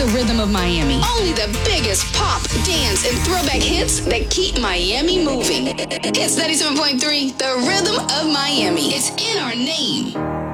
the rhythm of Miami. Only the biggest pop, dance, and throwback hits that keep Miami moving. Hits 97.3, the rhythm of Miami. It's in our name.